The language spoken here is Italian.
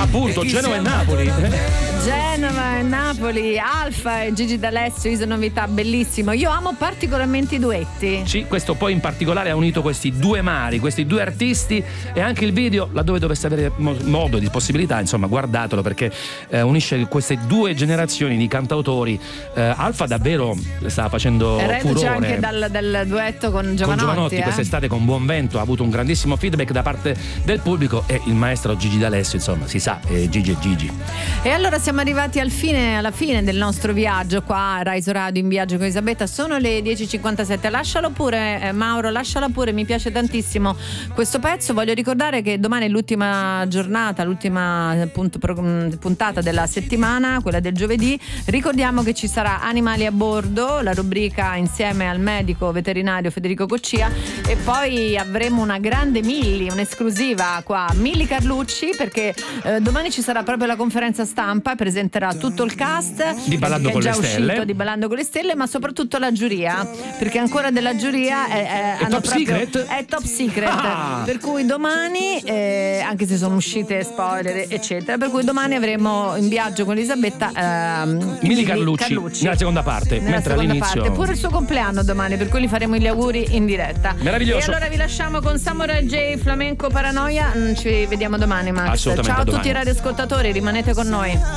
Appunto, Genova e Napoli. Genova e Napoli, Alfa e Gigi D'Alessio, Iso Novità, bellissimo. Io amo particolarmente i duetti. Sì, questo poi in particolare ha unito questi due mari, questi due artisti, e anche il video, laddove dovesse avere modo di possibilità, insomma, guardatelo, perché unisce queste due generazioni di cantautori. Alfa davvero sta facendo furore. Anche dal duetto con Giovanotti. Quest'estate con Buon Vento ha avuto un grandissimo feedback da parte del pubblico, e il maestro Gigi D'Alessio, insomma, si sa, Gigi e Gigi. E allora siamo arrivati alla fine del nostro viaggio qua a Rai Radio in viaggio con Elisabetta. Sono le 10:57. Lascialo pure, Mauro, lasciala pure, mi piace tantissimo questo pezzo. Voglio ricordare che domani è l'ultima giornata, l'ultima puntata della settimana, quella del giovedì. Ricordiamo che ci sarà Animali a bordo, la rubrica insieme al medico veterinario Federico Coccia, e poi avremo una grande Milli, un'esclusiva qua, Milli Carlucci, perché domani ci sarà proprio la conferenza stampa, presenterà tutto il cast di Ballando con le Stelle, uscito di Ballando con le Stelle, ma soprattutto la giuria, perché ancora della giuria è top secret? È top secret, per cui domani anche se sono uscite spoiler eccetera, per cui domani avremo in viaggio con Elisabetta Milli Carlucci nella seconda parte, mentre all'inizio parte. Pure il suo compleanno domani, per cui gli faremo gli auguri in diretta. Meraviglioso. E allora vi lasciamo con Samurai J, Flamenco Paranoia. Ci vediamo domani, Max. Assolutamente. Ciao a tutti i radioascoltatori, rimanete con noi.